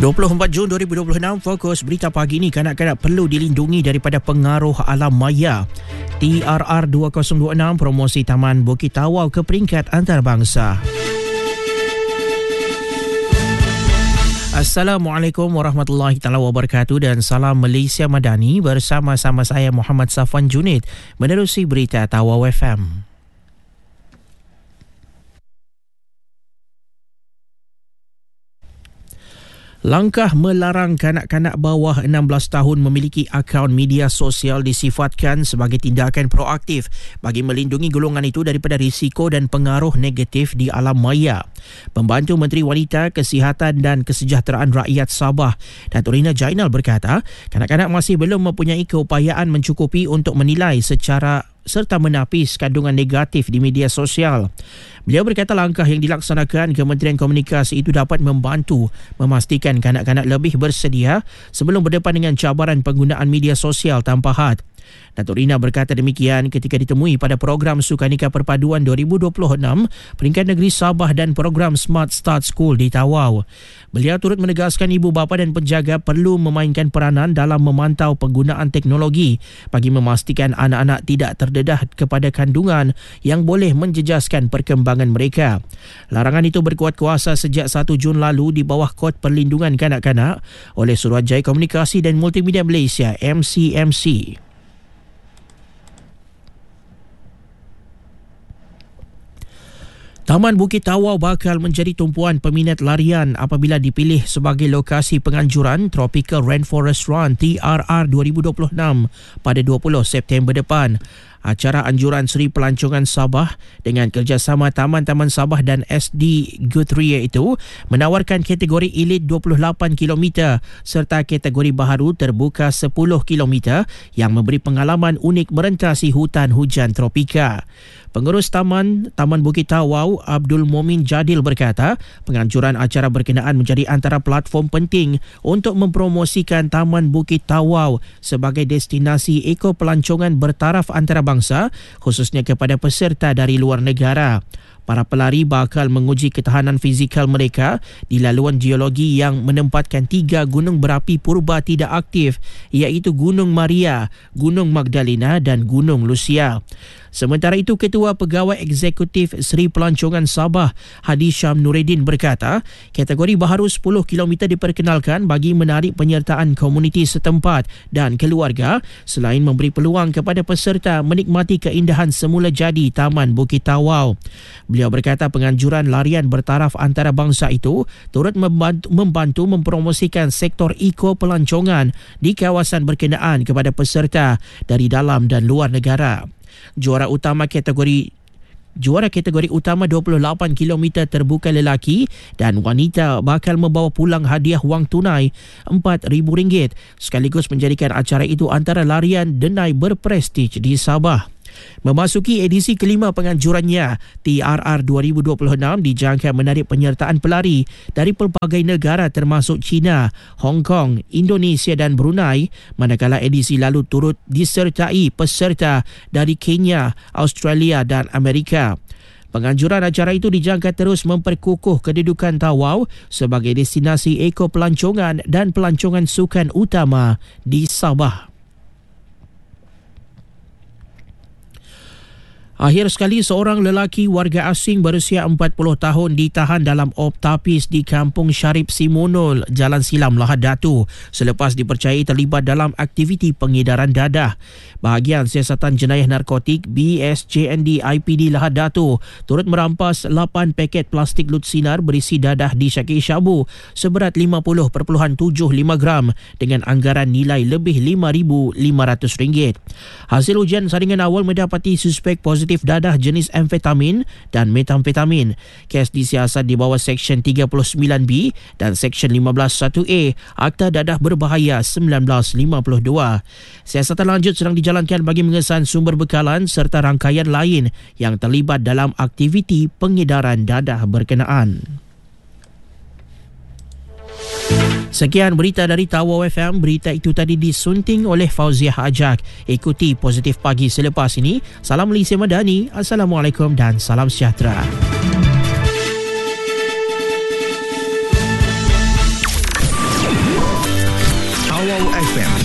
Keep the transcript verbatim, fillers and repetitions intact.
dua puluh empat Jun dua ribu dua puluh enam, fokus berita pagi ini, kanak-kanak perlu dilindungi daripada pengaruh alam maya. T R R dua kosong dua enam promosi Taman Bukit Tawau ke peringkat antarabangsa. Assalamualaikum warahmatullahi taala wabarakatuh dan salam Malaysia Madani, bersama-sama saya Muhammad Safwan Junid menerusi berita Tawau F M. Langkah melarang kanak-kanak bawah enam belas tahun memiliki akaun media sosial disifatkan sebagai tindakan proaktif bagi melindungi golongan itu daripada risiko dan pengaruh negatif di alam maya. Pembantu Menteri Wanita, Kesihatan dan Kesejahteraan Rakyat Sabah, Datuk Rina Jainal berkata, kanak-kanak masih belum mempunyai keupayaan mencukupi untuk menilai secara serta menapis kandungan negatif di media sosial. Beliau berkata langkah yang dilaksanakan Kementerian Komunikasi itu dapat membantu memastikan kanak-kanak lebih bersedia sebelum berdepan dengan cabaran penggunaan media sosial tanpa had. Datuk Rina berkata demikian ketika ditemui pada program Sukanika Perpaduan dua ribu dua puluh enam Peringkat Negeri Sabah dan program Smart Start School di Tawau. Beliau turut menegaskan ibu bapa dan penjaga perlu memainkan peranan dalam memantau penggunaan teknologi bagi memastikan anak-anak tidak terdedah kepada kandungan yang boleh menjejaskan perkembangan mereka. Larangan itu berkuat kuasa sejak satu Jun lalu di bawah Kod Perlindungan Kanak-kanak oleh Suruhanjaya Komunikasi dan Multimedia Malaysia M C M C. Taman Bukit Tawau bakal menjadi tumpuan peminat larian apabila dipilih sebagai lokasi penganjuran Tropical Rainforest Run T R R dua ribu dua puluh enam pada dua puluh September depan. Acara anjuran Seri Pelancongan Sabah dengan kerjasama Taman-Taman Sabah dan S D Guthrie itu menawarkan kategori elit dua puluh lapan kilometer serta kategori baharu terbuka sepuluh kilometer yang memberi pengalaman unik merentasi hutan hujan tropika. Pengurus Taman Taman Bukit Tawau, Abdul Momin Jadil berkata, penganjuran acara berkenaan menjadi antara platform penting untuk mempromosikan Taman Bukit Tawau sebagai destinasi eko pelancongan bertaraf antarabangsa, khususnya kepada peserta dari luar negara. Para pelari bakal menguji ketahanan fizikal mereka di laluan geologi yang menempatkan tiga gunung berapi purba tidak aktif, iaitu Gunung Maria, Gunung Magdalena dan Gunung Lucia. Sementara itu, Ketua Pegawai Eksekutif Seri Pelancongan Sabah, Hadi Syam Nureddin berkata, kategori baharu sepuluh kilometer diperkenalkan bagi menarik penyertaan komuniti setempat dan keluarga selain memberi peluang kepada peserta menikmati keindahan semula jadi Taman Bukit Tawau. Beliau berkata penganjuran larian bertaraf antarabangsa itu turut membantu, membantu mempromosikan sektor eko pelancongan di kawasan berkenaan kepada peserta dari dalam dan luar negara. Juara utama kategori Juara kategori utama dua puluh lapan kilometer terbuka lelaki dan wanita bakal membawa pulang hadiah wang tunai empat ribu ringgit sekaligus menjadikan acara itu antara larian denai berprestij di Sabah. Memasuki edisi kelima penganjurannya, T R R dua ribu dua puluh enam dijangka menarik penyertaan pelari dari pelbagai negara termasuk China, Hong Kong, Indonesia dan Brunei, manakala edisi lalu turut disertai peserta dari Kenya, Australia dan Amerika. Penganjuran acara itu dijangka terus memperkukuh kedudukan Tawau sebagai destinasi eko pelancongan dan pelancongan sukan utama di Sabah. Akhir sekali, seorang lelaki warga asing berusia empat puluh tahun ditahan dalam op tapis di Kampung Syarif Simonul, Jalan Silam, Lahad Datu selepas dipercayai terlibat dalam aktiviti pengedaran dadah. Bahagian Siasatan Jenayah Narkotik B S J N D I P D Lahad Datu turut merampas lapan paket plastik lut sinar berisi dadah disyaki syabu seberat lima puluh perpuluhan tujuh lima gram dengan anggaran nilai lebih lima ribu lima ratus ringgit. Hasil ujian saringan awal mendapati suspek positif dadah jenis amfetamin dan metamfetamin. Kes disiasat di bawah Seksyen tiga puluh sembilan B dan Seksyen lima belas satu A Akta Dadah Berbahaya sembilan belas lima puluh dua. Siasatan lanjut sedang dijalankan bagi mengesan sumber bekalan serta rangkaian lain yang terlibat dalam aktiviti pengedaran dadah berkenaan. Sekian berita dari Tawau F M. Berita itu tadi disunting oleh Fauziah Ajak. Ikuti Positif Pagi selepas ini. Salam Malaysia Madani. Assalamualaikum dan salam sejahtera. Wow F M